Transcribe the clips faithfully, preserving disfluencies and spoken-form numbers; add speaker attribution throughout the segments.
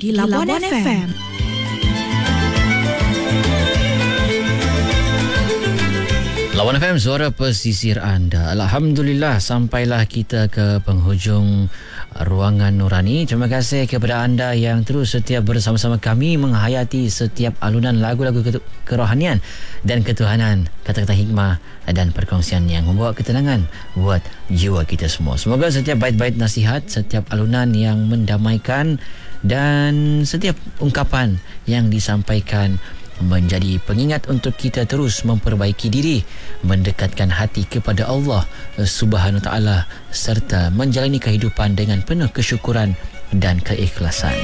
Speaker 1: di Labuan, di Labuan F M. F M.
Speaker 2: Labuan F M, suara pesisir anda. Alhamdulillah, sampailah kita ke penghujung ruangan Nurani. Terima kasih kepada anda yang terus setia bersama-sama kami menghayati setiap alunan lagu-lagu kerohanian dan ketuhanan, kata-kata hikmah dan perkongsian yang membawa ketenangan buat jiwa kita semua. Semoga setiap bait-bait nasihat, setiap alunan yang mendamaikan dan setiap ungkapan yang disampaikan menjadi pengingat untuk kita terus memperbaiki diri, mendekatkan hati kepada Allah Subhanahu Wa Taala serta menjalani kehidupan dengan penuh kesyukuran dan keikhlasan.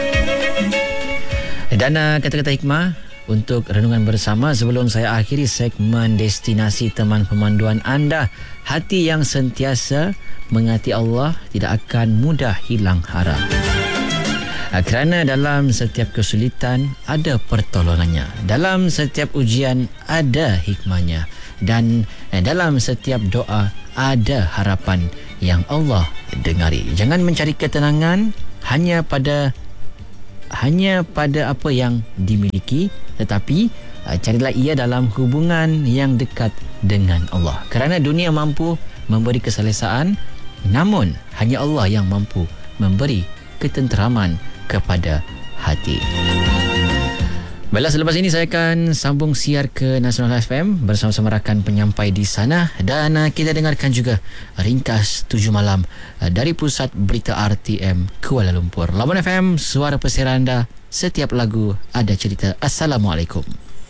Speaker 2: Dan uh, kata-kata hikmah untuk renungan bersama sebelum saya akhiri segmen destinasi teman pemanduan anda. Hati yang sentiasa mengasihi Allah tidak akan mudah hilang harap. Kerana dalam setiap kesulitan ada pertolongannya, dalam setiap ujian ada hikmahnya, dan dalam setiap doa ada harapan yang Allah dengari. Jangan mencari ketenangan hanya pada hanya pada apa yang dimiliki, tetapi carilah ia dalam hubungan yang dekat dengan Allah. Kerana dunia mampu memberi keselesaan, namun hanya Allah yang mampu memberi ketenteraman kepada hati. Baiklah, selepas ini saya akan sambung siar ke Nasional F M bersama-sama rakan penyampai di sana, dan uh, kita dengarkan juga ringkas tujuh malam uh, dari Pusat Berita R T M Kuala Lumpur. Labuan F M, suara pesisir anda, setiap lagu ada cerita. Assalamualaikum.